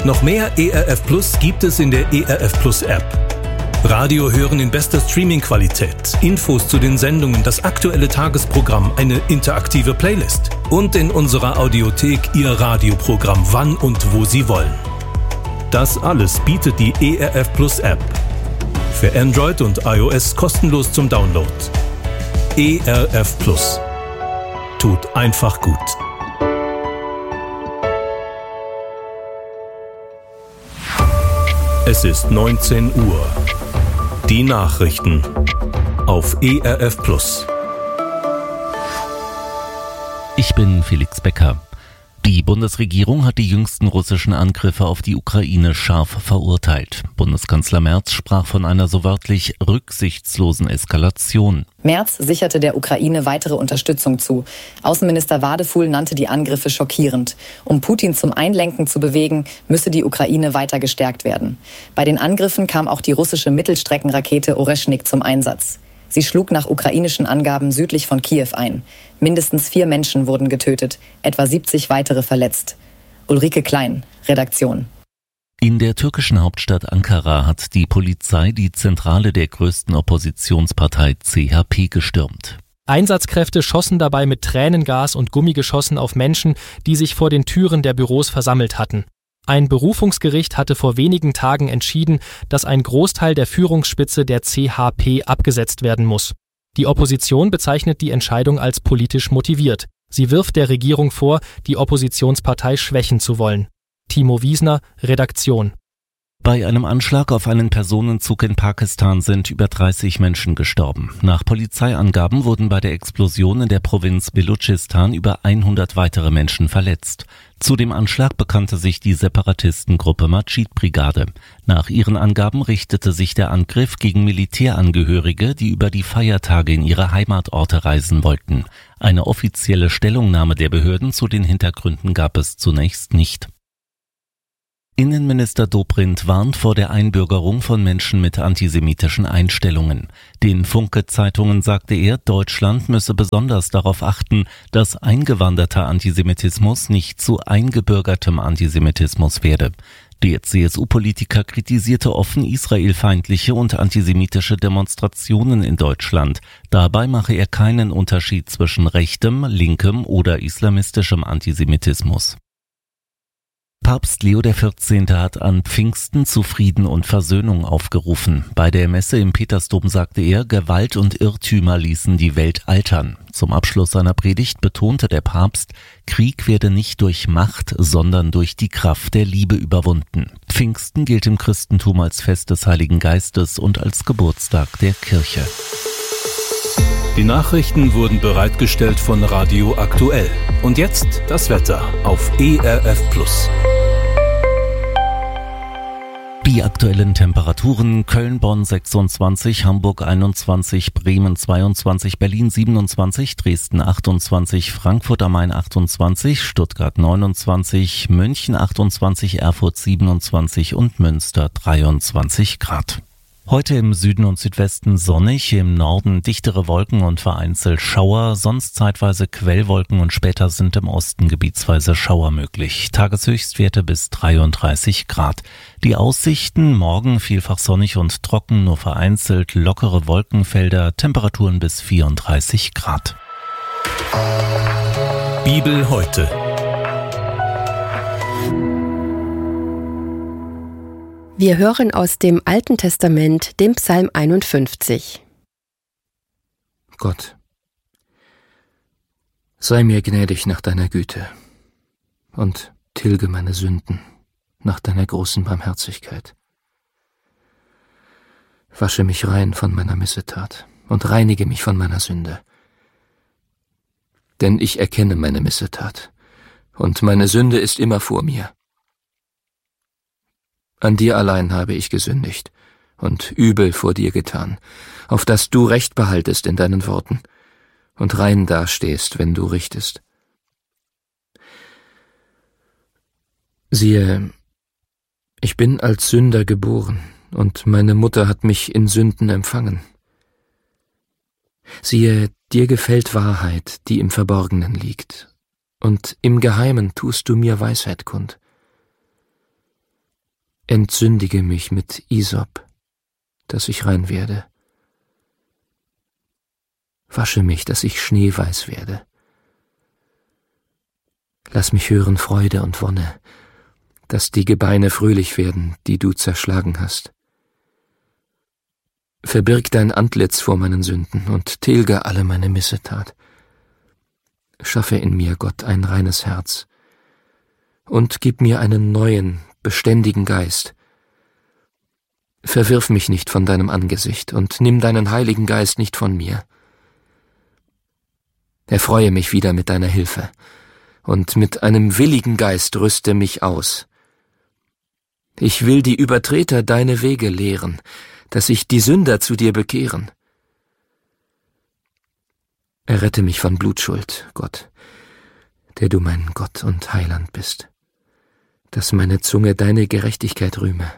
Noch mehr ERF Plus gibt es in der ERF Plus App. Radio hören in bester Streaming-Qualität, Infos zu den Sendungen, das aktuelle Tagesprogramm, eine interaktive Playlist und in unserer Audiothek Ihr Radioprogramm wann und wo Sie wollen. Das alles bietet die ERF Plus App. Für Android und iOS kostenlos zum Download. ERF Plus. Tut einfach gut. Es ist 19 Uhr. Die Nachrichten auf ERF Plus. Ich bin Felix Becker. Die Bundesregierung hat die jüngsten russischen Angriffe auf die Ukraine scharf verurteilt. Bundeskanzler Merz sprach von einer so wörtlich rücksichtslosen Eskalation. Merz sicherte der Ukraine weitere Unterstützung zu. Außenminister Wadefuhl nannte die Angriffe schockierend. Um Putin zum Einlenken zu bewegen, müsse die Ukraine weiter gestärkt werden. Bei den Angriffen kam auch die russische Mittelstreckenrakete Oreschnik zum Einsatz. Sie schlug nach ukrainischen Angaben südlich von Kiew ein. Mindestens 4 Menschen wurden getötet, etwa 70 weitere verletzt. Ulrike Klein, Redaktion. In der türkischen Hauptstadt Ankara hat die Polizei die Zentrale der größten Oppositionspartei CHP gestürmt. Einsatzkräfte schossen dabei mit Tränengas und Gummigeschossen auf Menschen, die sich vor den Türen der Büros versammelt hatten. Ein Berufungsgericht hatte vor wenigen Tagen entschieden, dass ein Großteil der Führungsspitze der CHP abgesetzt werden muss. Die Opposition bezeichnet die Entscheidung als politisch motiviert. Sie wirft der Regierung vor, die Oppositionspartei schwächen zu wollen. Timo Wiesner, Redaktion. Bei einem Anschlag auf einen Personenzug in Pakistan sind über 30 Menschen gestorben. Nach Polizeiangaben wurden bei der Explosion in der Provinz Belutschistan über 100 weitere Menschen verletzt. Zu dem Anschlag bekannte sich die Separatistengruppe Majid-Brigade. Nach ihren Angaben richtete sich der Angriff gegen Militärangehörige, die über die Feiertage in ihre Heimatorte reisen wollten. Eine offizielle Stellungnahme der Behörden zu den Hintergründen gab es zunächst nicht. Innenminister Dobrindt warnt vor der Einbürgerung von Menschen mit antisemitischen Einstellungen. Den Funke-Zeitungen sagte er, Deutschland müsse besonders darauf achten, dass eingewanderter Antisemitismus nicht zu eingebürgertem Antisemitismus werde. Der CSU-Politiker kritisierte offen israelfeindliche und antisemitische Demonstrationen in Deutschland. Dabei mache er keinen Unterschied zwischen rechtem, linkem oder islamistischem Antisemitismus. Papst Leo XIV. Hat an Pfingsten zu Frieden und Versöhnung aufgerufen. Bei der Messe im Petersdom sagte er, Gewalt und Irrtümer ließen die Welt altern. Zum Abschluss seiner Predigt betonte der Papst, Krieg werde nicht durch Macht, sondern durch die Kraft der Liebe überwunden. Pfingsten gilt im Christentum als Fest des Heiligen Geistes und als Geburtstag der Kirche. Die Nachrichten wurden bereitgestellt von Radio Aktuell. Und jetzt das Wetter auf ERF Plus. Die aktuellen Temperaturen: Köln, Bonn 26, Hamburg 21, Bremen 22, Berlin 27, Dresden 28, Frankfurt am Main 28, Stuttgart 29, München 28, Erfurt 27 und Münster 23 Grad. Heute im Süden und Südwesten sonnig, im Norden dichtere Wolken und vereinzelt Schauer, sonst zeitweise Quellwolken und später sind im Osten gebietsweise Schauer möglich. Tageshöchstwerte bis 33 Grad. Die Aussichten: morgen vielfach sonnig und trocken, nur vereinzelt lockere Wolkenfelder, Temperaturen bis 34 Grad. Bibel heute. Wir hören aus dem Alten Testament den Psalm 51. Gott, sei mir gnädig nach deiner Güte und tilge meine Sünden nach deiner großen Barmherzigkeit. Wasche mich rein von meiner Missetat und reinige mich von meiner Sünde. Denn ich erkenne meine Missetat, und meine Sünde ist immer vor mir. An dir allein habe ich gesündigt und übel vor dir getan, auf dass du Recht behaltest in deinen Worten und rein dastehst, wenn du richtest. Siehe, ich bin als Sünder geboren, und meine Mutter hat mich in Sünden empfangen. Siehe, dir gefällt Wahrheit, die im Verborgenen liegt, und im Geheimen tust du mir Weisheit kund. Entsündige mich mit Isop, dass ich rein werde. Wasche mich, dass ich schneeweiß werde. Lass mich hören Freude und Wonne, dass die Gebeine fröhlich werden, die du zerschlagen hast. Verbirg dein Antlitz vor meinen Sünden und tilge alle meine Missetat. Schaffe in mir, Gott, ein reines Herz und gib mir einen neuen, beständigen Geist. Verwirf mich nicht von deinem Angesicht und nimm deinen Heiligen Geist nicht von mir. Erfreue mich wieder mit deiner Hilfe und mit einem willigen Geist rüste mich aus. Ich will die Übertreter deine Wege lehren, dass sich die Sünder zu dir bekehren. Errette mich von Blutschuld, Gott, der du mein Gott und Heiland bist, dass meine Zunge deine Gerechtigkeit rühme.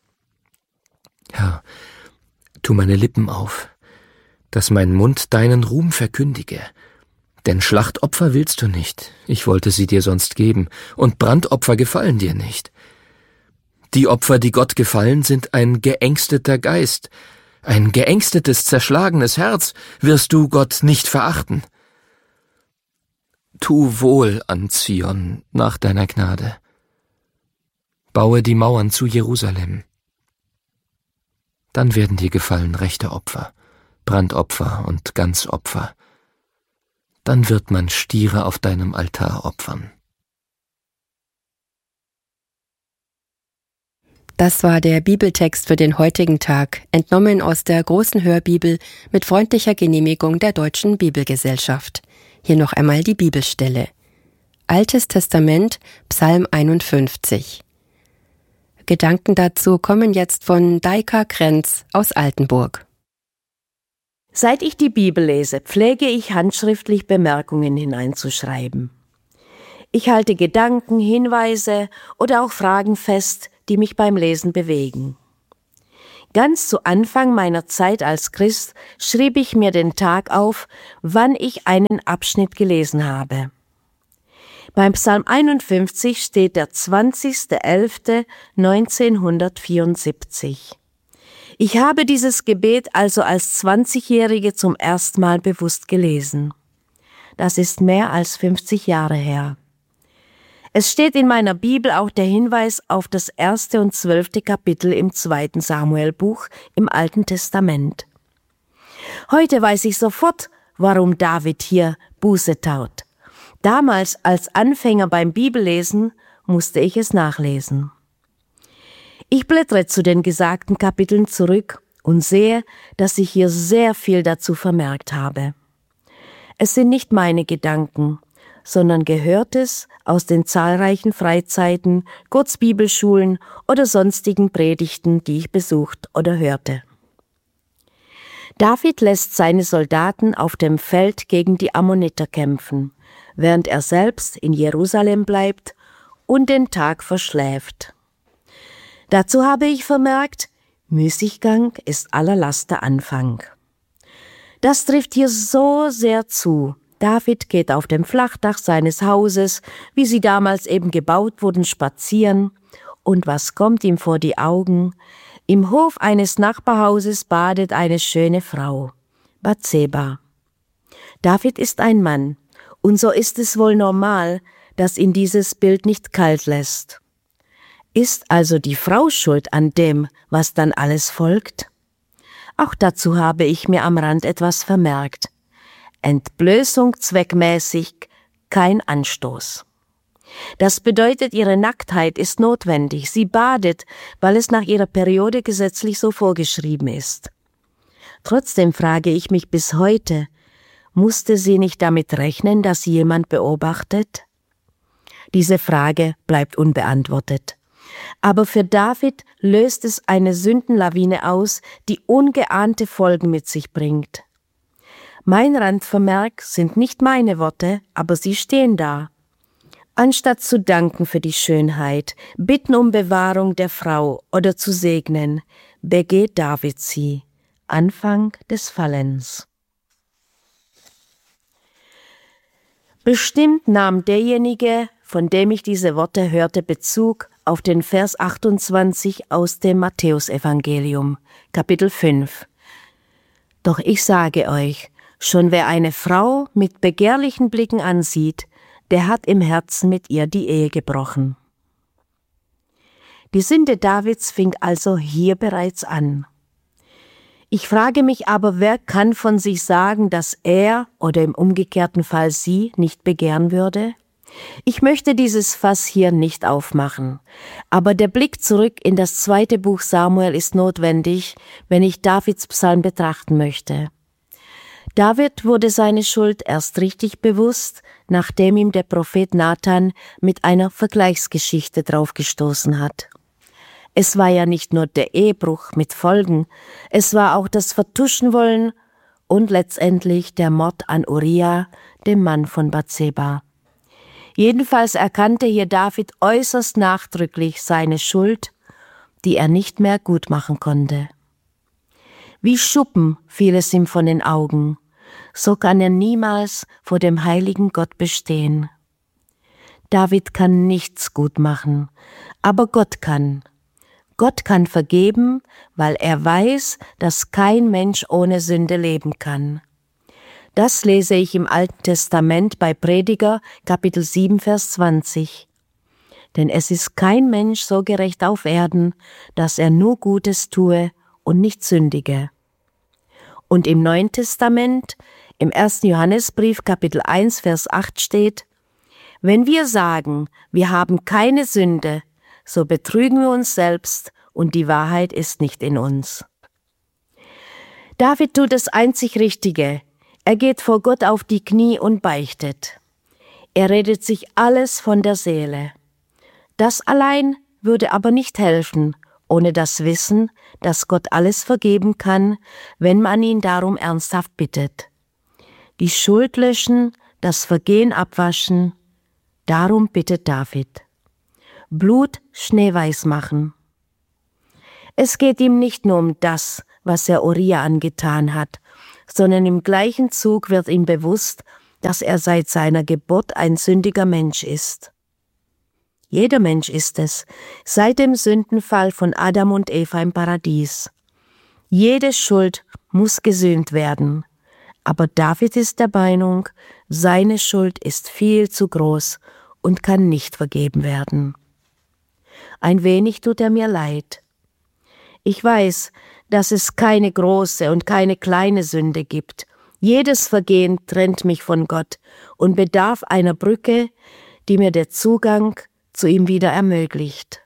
Herr, tu meine Lippen auf, dass mein Mund deinen Ruhm verkündige. Denn Schlachtopfer willst du nicht, ich wollte sie dir sonst geben, und Brandopfer gefallen dir nicht. Die Opfer, die Gott gefallen, sind ein geängsteter Geist, ein geängstetes, zerschlagenes Herz wirst du, Gott, nicht verachten. Tu wohl an Zion nach deiner Gnade. Baue die Mauern zu Jerusalem. Dann werden dir gefallen rechte Opfer, Brandopfer und Ganzopfer. Dann wird man Stiere auf deinem Altar opfern. Das war der Bibeltext für den heutigen Tag, entnommen aus der großen Hörbibel mit freundlicher Genehmigung der Deutschen Bibelgesellschaft. Hier noch einmal die Bibelstelle. Altes Testament, Psalm 51. Gedanken dazu kommen jetzt von Deika Krenz aus Altenburg. Seit ich die Bibel lese, pflege ich handschriftlich Bemerkungen hineinzuschreiben. Ich halte Gedanken, Hinweise oder auch Fragen fest, die mich beim Lesen bewegen. Ganz zu Anfang meiner Zeit als Christ schrieb ich mir den Tag auf, wann ich einen Abschnitt gelesen habe. Beim Psalm 51 steht der 20.11.1974. Ich habe dieses Gebet also als 20-Jährige zum ersten Mal bewusst gelesen. Das ist mehr als 50 Jahre her. Es steht in meiner Bibel auch der Hinweis auf das 1. und 12. Kapitel im 2. Samuelbuch im Alten Testament. Heute weiß ich sofort, warum David hier Buße tat. Damals als Anfänger beim Bibellesen musste ich es nachlesen. Ich blättere zu den gesagten Kapiteln zurück und sehe, dass ich hier sehr viel dazu vermerkt habe. Es sind nicht meine Gedanken, sondern Gehörtes aus den zahlreichen Freizeiten, Kurzbibelschulen oder sonstigen Predigten, die ich besucht oder hörte. David lässt seine Soldaten auf dem Feld gegen die Ammoniter kämpfen, während er selbst in Jerusalem bleibt und den Tag verschläft. Dazu habe ich vermerkt, Müßiggang ist aller Laster Anfang. Das trifft hier so sehr zu. David geht auf dem Flachdach seines Hauses, wie sie damals eben gebaut wurden, spazieren. Und was kommt ihm vor die Augen? Im Hof eines Nachbarhauses badet eine schöne Frau, Bathseba. David ist ein Mann, und so ist es wohl normal, dass ihn dieses Bild nicht kalt lässt. Ist also die Frau schuld an dem, was dann alles folgt? Auch dazu habe ich mir am Rand etwas vermerkt. Entblößung zweckmäßig, kein Anstoß. Das bedeutet, ihre Nacktheit ist notwendig. Sie badet, weil es nach ihrer Periode gesetzlich so vorgeschrieben ist. Trotzdem frage ich mich bis heute, musste sie nicht damit rechnen, dass sie jemand beobachtet? Diese Frage bleibt unbeantwortet. Aber für David löst es eine Sündenlawine aus, die ungeahnte Folgen mit sich bringt. Mein Randvermerk sind nicht meine Worte, aber sie stehen da. Anstatt zu danken für die Schönheit, bitten um Bewahrung der Frau oder zu segnen, begeht David sie. Anfang des Fallens. Bestimmt nahm derjenige, von dem ich diese Worte hörte, Bezug auf den Vers 28 aus dem Matthäusevangelium, Kapitel 5. Doch ich sage euch, schon wer eine Frau mit begehrlichen Blicken ansieht, der hat im Herzen mit ihr die Ehe gebrochen. Die Sünde Davids fing also hier bereits an. Ich frage mich aber, wer kann von sich sagen, dass er oder im umgekehrten Fall sie nicht begehren würde? Ich möchte dieses Fass hier nicht aufmachen, aber der Blick zurück in das 2. Buch Samuel ist notwendig, wenn ich Davids Psalm betrachten möchte. David wurde seine Schuld erst richtig bewusst, nachdem ihm der Prophet Nathan mit einer Vergleichsgeschichte draufgestoßen hat. Es war ja nicht nur der Ehebruch mit Folgen, es war auch das Vertuschenwollen und letztendlich der Mord an Uria, dem Mann von Bathseba. Jedenfalls erkannte hier David äußerst nachdrücklich seine Schuld, die er nicht mehr gut machen konnte. Wie Schuppen fiel es ihm von den Augen, so kann er niemals vor dem heiligen Gott bestehen. David kann nichts gut machen, aber Gott kann. Gott kann vergeben, weil er weiß, dass kein Mensch ohne Sünde leben kann. Das lese ich im Alten Testament bei Prediger, Kapitel 7, Vers 20. Denn es ist kein Mensch so gerecht auf Erden, dass er nur Gutes tue und nicht sündige. Und im Neuen Testament, im 1. Johannesbrief, Kapitel 1, Vers 8 steht: Wenn wir sagen, wir haben keine Sünde, so betrügen wir uns selbst und die Wahrheit ist nicht in uns. David tut das einzig Richtige. Er geht vor Gott auf die Knie und beichtet. Er redet sich alles von der Seele. Das allein würde aber nicht helfen, ohne das Wissen, dass Gott alles vergeben kann, wenn man ihn darum ernsthaft bittet. Die Schuld löschen, das Vergehen abwaschen, darum bittet David. Blut schneeweiß machen. Es geht ihm nicht nur um das, was er Uria angetan hat, sondern im gleichen Zug wird ihm bewusst, dass er seit seiner Geburt ein sündiger Mensch ist. Jeder Mensch ist es, seit dem Sündenfall von Adam und Eva im Paradies. Jede Schuld muss gesühnt werden, aber David ist der Meinung, seine Schuld ist viel zu groß und kann nicht vergeben werden. Ein wenig tut er mir leid. Ich weiß, dass es keine große und keine kleine Sünde gibt. Jedes Vergehen trennt mich von Gott und bedarf einer Brücke, die mir den Zugang zu ihm wieder ermöglicht.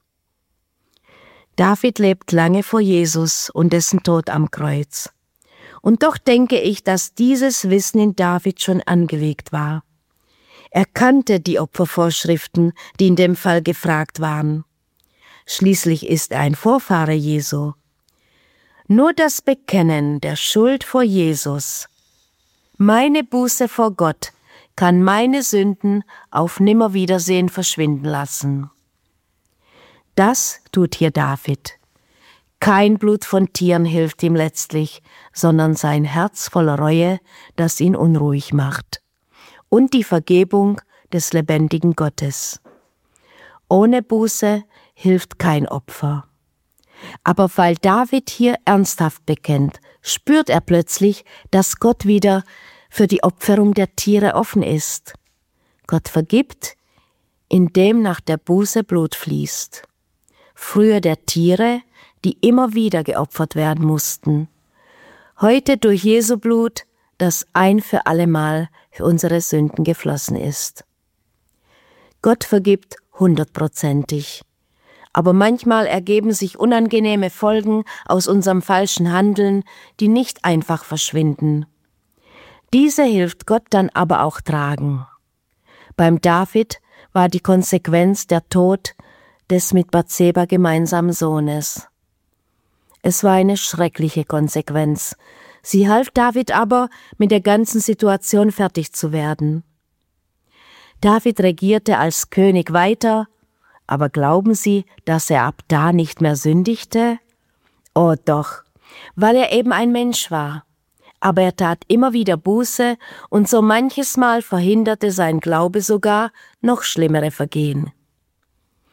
David lebt lange vor Jesus und dessen Tod am Kreuz. Und doch denke ich, dass dieses Wissen in David schon angelegt war. Er kannte die Opfervorschriften, die in dem Fall gefragt waren. Schließlich ist er ein Vorfahre Jesu. Nur das Bekennen der Schuld vor Jesus, meine Buße vor Gott, kann meine Sünden auf Nimmerwiedersehen verschwinden lassen. Das tut hier David. Kein Blut von Tieren hilft ihm letztlich, sondern sein Herz voller Reue, das ihn unruhig macht. Und die Vergebung des lebendigen Gottes. Ohne Buße hilft kein Opfer. Aber weil David hier ernsthaft bekennt, spürt er plötzlich, dass Gott wieder für die Opferung der Tiere offen ist. Gott vergibt, indem nach der Buße Blut fließt. Früher der Tiere, die immer wieder geopfert werden mussten. Heute durch Jesu Blut, das ein für allemal für unsere Sünden geflossen ist. Gott vergibt 100%. Aber manchmal ergeben sich unangenehme Folgen aus unserem falschen Handeln, die nicht einfach verschwinden. Diese hilft Gott dann aber auch tragen. Beim David war die Konsequenz der Tod des mit Bathseba gemeinsamen Sohnes. Es war eine schreckliche Konsequenz. Sie half David aber, mit der ganzen Situation fertig zu werden. David regierte als König weiter, aber glauben Sie, dass er ab da nicht mehr sündigte? Oh doch, weil er eben ein Mensch war. Aber er tat immer wieder Buße und so manches Mal verhinderte sein Glaube sogar noch schlimmere Vergehen.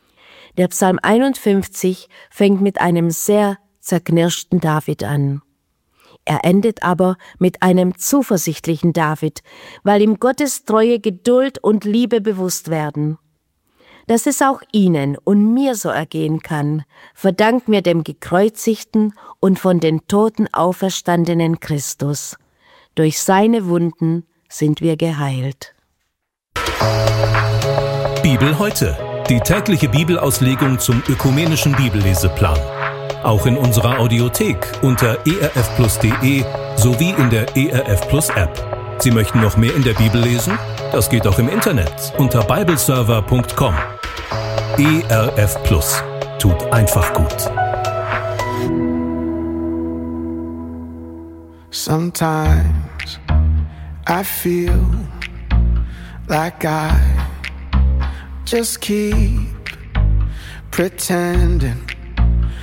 Der Psalm 51 fängt mit einem sehr zerknirschten David an. Er endet aber mit einem zuversichtlichen David, weil ihm Gottes Treue, Geduld und Liebe bewusst werden. Dass es auch Ihnen und mir so ergehen kann, verdanken wir dem gekreuzigten und von den Toten auferstandenen Christus. Durch seine Wunden sind wir geheilt. Bibel heute. Die tägliche Bibelauslegung zum ökumenischen Bibelleseplan. Auch in unserer Audiothek unter erfplus.de sowie in der ERF Plus App. Sie möchten noch mehr in der Bibel lesen? Das geht auch im Internet unter bibleserver.com. ERF Plus. Tut einfach gut. Sometimes I feel like I just keep pretending